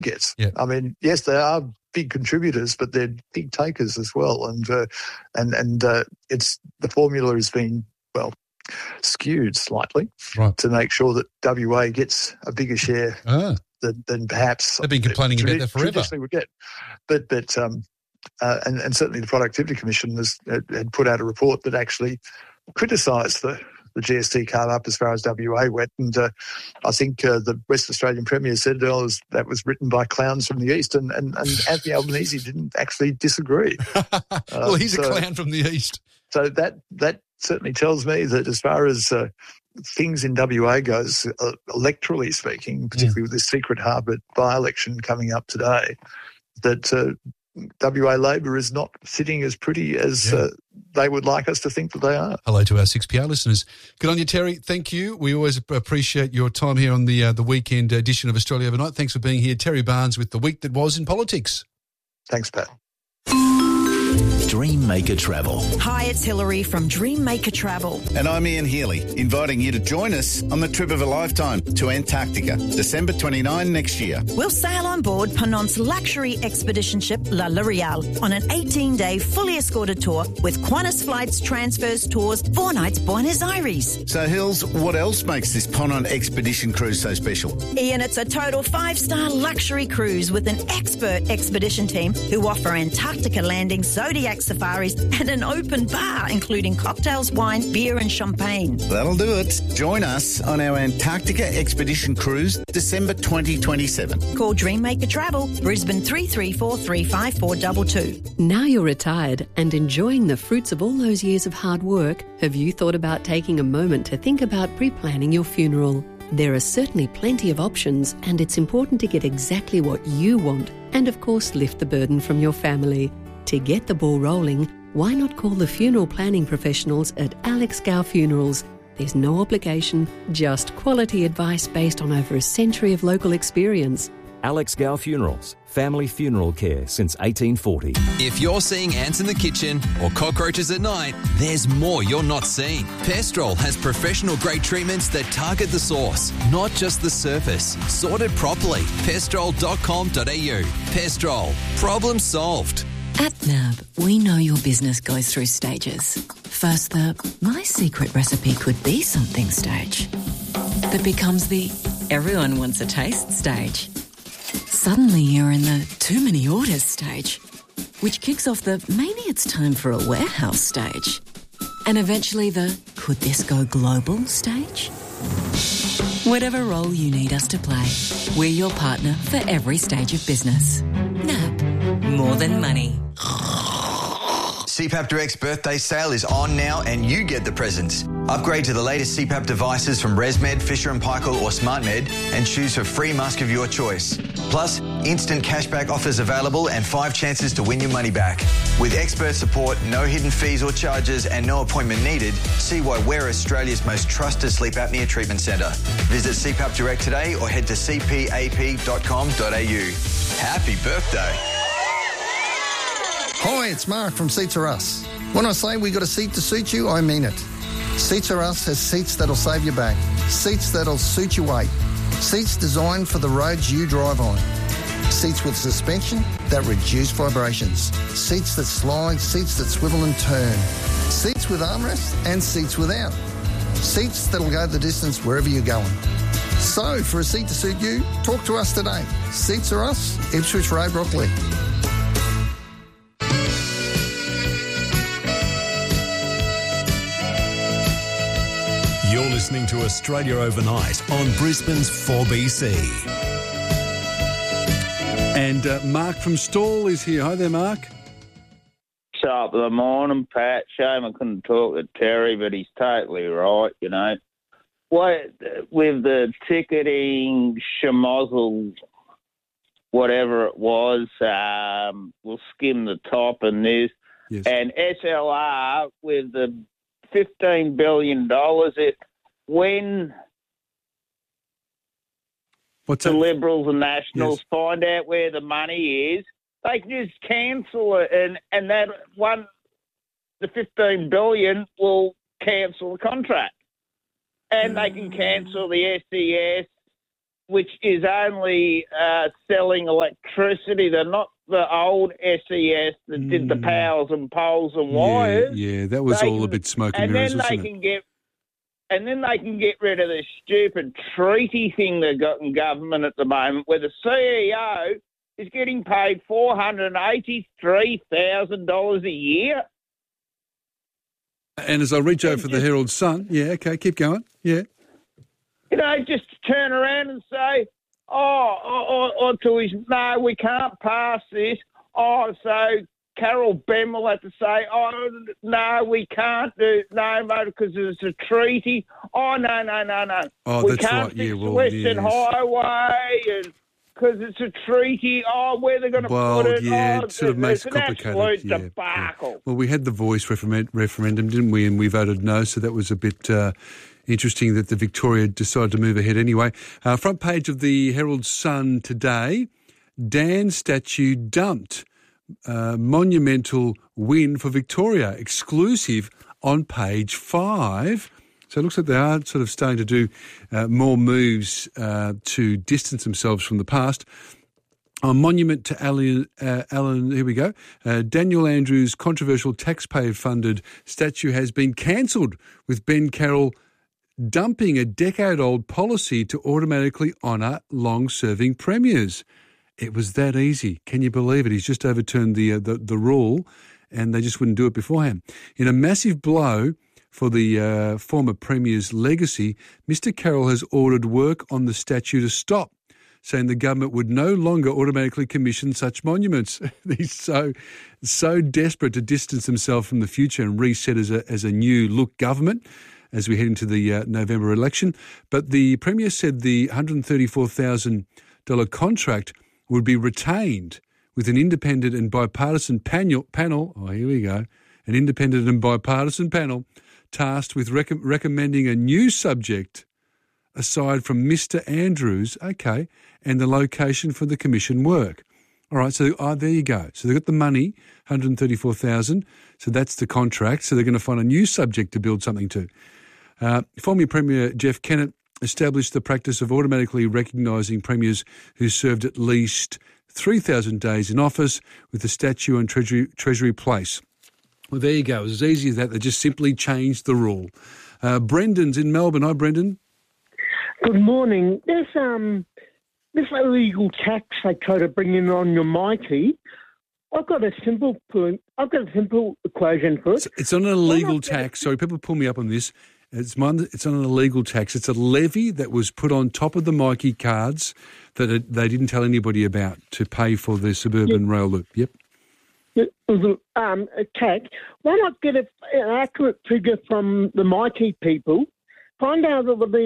gets. Yeah. I mean, yes, they are big contributors, but they're big takers as well. And it's the formula has been, well, skewed slightly to make sure that WA gets a bigger share than perhaps they've been complaining about that forever. Traditionally would get. But and certainly the Productivity Commission had put out a report that actually criticised the GST carve-up as far as WA went. And I think the West Australian Premier said that was written by clowns from the East, and Anthony Albanese didn't actually disagree. Well, he's a clown from the East. So that certainly tells me that as far as things in WA goes, electorally speaking, particularly with this Secret Harbour by-election coming up today, that WA Labor is not sitting as pretty as they would like us to think that they are. Hello to our 6PR listeners. Good on you, Terry. Thank you. We always appreciate your time here on the weekend edition of Australia Overnight. Thanks for being here. Terry Barnes with The Week That Was in Politics. Thanks, Pat. Dreammaker Travel. Hi, it's Hilary from Dreammaker Travel. And I'm Ian Healy, inviting you to join us on the trip of a lifetime to Antarctica, December 29 next year. We'll sail on board Ponant's luxury expedition ship La L'Oreal on an 18-day fully escorted tour with Qantas flights, transfers, tours, 4 nights Buenos Aires. So, Hills, what else makes this Ponant expedition cruise so special? Ian, it's a total 5-star luxury cruise with an expert expedition team who offer Antarctica landings, Zodiac safaris and an open bar including cocktails, wine, beer and champagne. That'll do it. Join us on our Antarctica expedition cruise December 2027. Call Dreammaker Travel, Brisbane 334 35422. Now you're retired and enjoying the fruits of all those years of hard work, have you thought about taking a moment to think about pre-planning your funeral? There are certainly plenty of options, and it's important to get exactly what you want and, of course, lift the burden from your family. To get the ball rolling, why not call the funeral planning professionals at Alex Gow Funerals? There's no obligation, just quality advice based on over a century of local experience. Alex Gow Funerals, family funeral care since 1840. If you're seeing ants in the kitchen or cockroaches at night, there's more you're not seeing. Pestrol has professional-grade treatments that target the source, not just the surface. Sorted properly. Pestrol.com.au. Pestrol. Problem solved. At NAB, we know your business goes through stages. First, the my secret recipe could be something stage that becomes the everyone wants a taste stage. Suddenly you're in the too many orders stage, which kicks off the maybe it's time for a warehouse stage. And eventually the could this go global stage? Whatever role you need us to play, we're your partner for every stage of business. NAB, more than money. CPAP Direct's birthday sale is on now and you get the presents. Upgrade to the latest CPAP devices from ResMed, Fisher & Paykel or SmartMed and choose for free mask of your choice. Plus, instant cashback offers available and 5 chances to win your money back. With expert support, no hidden fees or charges and no appointment needed, see why we're Australia's most trusted sleep apnea treatment centre. Visit CPAP Direct today or head to cpap.com.au. Happy birthday. Hi, it's Mark from Seats Are Us. When I say we got a seat to suit you, I mean it. Seats Are Us has seats that'll save your back, seats that'll suit your weight, seats designed for the roads you drive on, seats with suspension that reduce vibrations, seats that slide, seats that swivel and turn, seats with armrests and seats without, seats that'll go the distance wherever you're going. So, for a seat to suit you, talk to us today. Seats Are Us, Ipswich Road, Brockley. You're listening to Australia Overnight on Brisbane's 4BC. And Mark from Stawell is here. Hi there, Mark. Top of the morning, Pat. Shame I couldn't talk to Terry, but he's totally right, you know. What, with the ticketing, schmozzle, whatever it was, we'll skim the top in this. Yes. And SLR with the $15 billion, when the Liberals and Nationals find out where the money is, they can just cancel it, and that one, the $15 billion, will cancel the contract. And they can cancel the SES, which is only selling electricity. They're not the old SES that did the powers and poles and wires. Yeah, that was all a bit smoke and mirrors, wasn't it? And then they can get rid of this stupid treaty thing they've got in government at the moment, where the CEO is getting paid $483,000 a year. And as I reach over for the Herald Sun, keep going, You know, just to turn around and say, no, we can't pass this. So Carol Ben will have to say, no, we can't do because it's a treaty. No. Oh, we that's can't right. fix the Western Highway because it's a treaty. Where they're going to put it? It sort of makes it complicated. It's an absolute debacle. Yeah. Well, we had the Voice referendum, didn't we? And we voted no, so that was a bit interesting that the Victoria decided to move ahead anyway. Front page of the Herald Sun today, Dan statue dumped. Monumental win for Victoria, exclusive on page 5. So it looks like they are sort of starting to do more moves to distance themselves from the past. A monument to Alan, here we go. Daniel Andrews' controversial taxpayer-funded statue has been cancelled, with Ben Carroll dumping a decade-old policy to automatically honour long-serving premiers. It was that easy. Can you believe it? He's just overturned the rule, and they just wouldn't do it beforehand. In a massive blow for the former Premier's legacy, Mr Carroll has ordered work on the statue to stop, saying the government would no longer automatically commission such monuments. He's so desperate to distance himself from the future and reset as a new-look government as we head into the November election. But the Premier said the $134,000 contract would be retained with an independent and bipartisan panel. Here we go. An independent and bipartisan panel tasked with recommending a new subject aside from Mr Andrews, and the location for the commission work. All right, so there you go. So they've got the money, $134,000, so that's the contract. So they're going to find a new subject to build something to. Former Premier Jeff Kennett established the practice of automatically recognising premiers who served at least 3,000 days in office with a statue on Treasury Place. Well, there you go. It was as easy as that. They just simply changed the rule. Brendan's in Melbourne. Hi, Brendan. Good morning. There's this illegal tax they try to bring in on your Mighty. I've got a simple equation for it. It's not an illegal tax. Sorry, people pull me up on this. It's not an illegal tax. It's a levy that was put on top of the Myki cards that they didn't tell anybody about to pay for the suburban rail loop. Yep. A tax. Why not get an accurate figure from the Myki people? Find out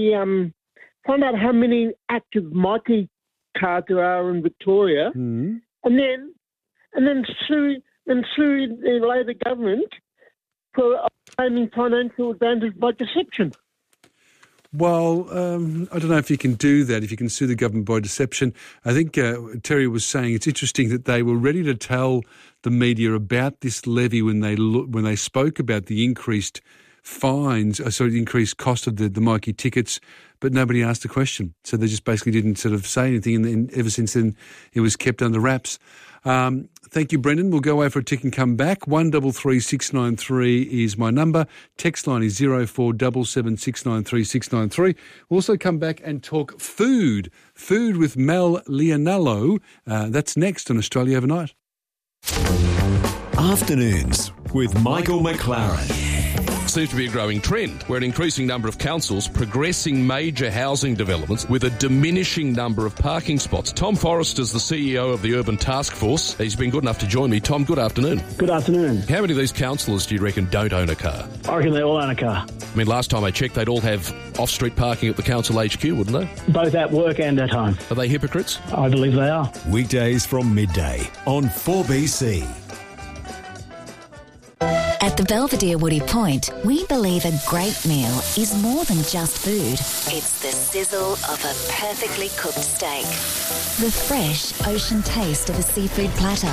how many active Myki cards there are in Victoria, and then sue the Labor government for obtaining financial advantage by deception. Well, I don't know if you can do that, if you can sue the government by deception. I think Terry was saying it's interesting that they were ready to tell the media about this levy when they spoke about the increased fines, the increased cost of the Myki tickets, but nobody asked the question. So they just basically didn't sort of say anything, and ever since then it was kept under wraps. Thank you, Brendan. We'll go away for a tick and come back. 133693 is my number. Text line is 0477693693. We'll also come back and talk food. Food with Mel Leonello. That's next on Australia Overnight. Afternoons with Michael McLaren. Seems to be a growing trend where an increasing number of councils progressing major housing developments with a diminishing number of parking spots. Tom Forrest is the CEO of the Urban Task Force. He's been good enough to join me. Tom, good afternoon. Good afternoon. How many of these councillors do you reckon don't own a car? I reckon they all own a car. I mean, last time I checked, they'd all have off-street parking at the council HQ, wouldn't they? Both at work and at home. Are they hypocrites? I believe they are. Weekdays from midday on 4BC. At the Belvedere Woody Point, we believe a great meal is more than just food. It's the sizzle of a perfectly cooked steak, the fresh ocean taste of a seafood platter.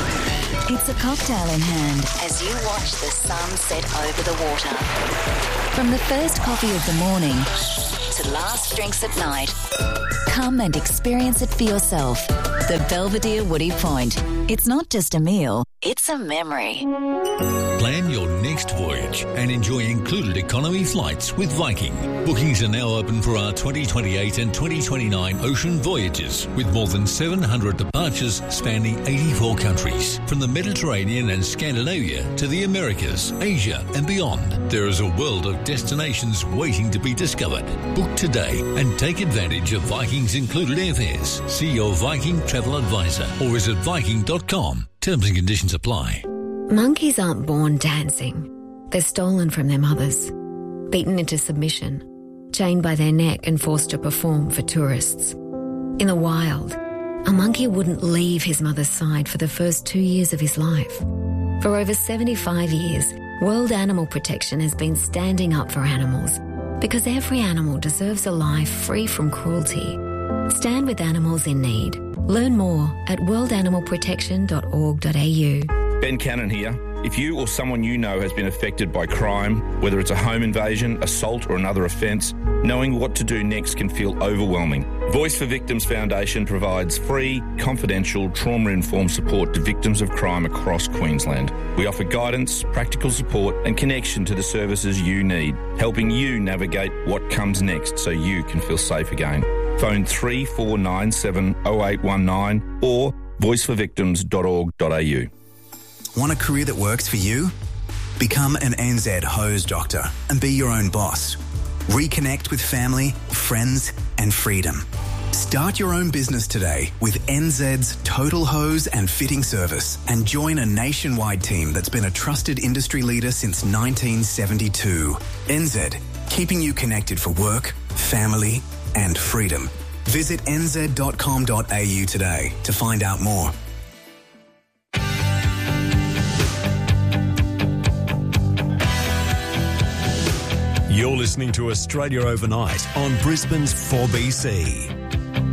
It's a cocktail in hand as you watch the sun set over the water. From the first coffee of the morning to last drinks at night, come and experience it for yourself. The Belvedere Woody Point. It's not just a meal, it's a memory. Plan your next voyage and enjoy included economy flights with Viking. Bookings are now open for our 2028 and 2029 ocean voyages, with more than 700 departures spanning 84 countries. From the Mediterranean and Scandinavia to the Americas, Asia and beyond, there is a world of destinations waiting to be discovered. Book today and take advantage of Viking's included airfares. See your Viking travel advisor or visit Viking.com. Terms and conditions apply. Monkeys aren't born dancing. They're stolen from their mothers, beaten into submission, chained by their neck and forced to perform for tourists. In the wild, a monkey wouldn't leave his mother's side for the first 2 years of his life. For over 75 years, World Animal Protection has been standing up for animals because every animal deserves a life free from cruelty. Stand with animals in need. Learn more at worldanimalprotection.org.au. Ben Cannon here. If you or someone you know has been affected by crime, whether it's a home invasion, assault or another offence, knowing what to do next can feel overwhelming. Voice for Victims Foundation provides free, confidential, trauma-informed support to victims of crime across Queensland. We offer guidance, practical support and connection to the services you need, helping you navigate what comes next so you can feel safe again. Phone 3497 0819 or voiceforvictims.org.au. Want a career that works for you? Become an NZ hose doctor and be your own boss. Reconnect with family, friends and freedom. Start your own business today with NZ's Total Hose and Fitting Service and join a nationwide team that's been a trusted industry leader since 1972. NZ, keeping you connected for work, family and freedom. Visit nz.com.au today to find out more. You're listening to Australia Overnight on Brisbane's 4BC.